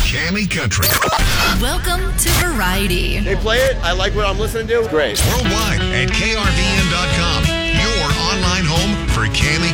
Jammy Country. Welcome to Variety. They play it. I like what I'm listening to. Great. Worldwide at KRVN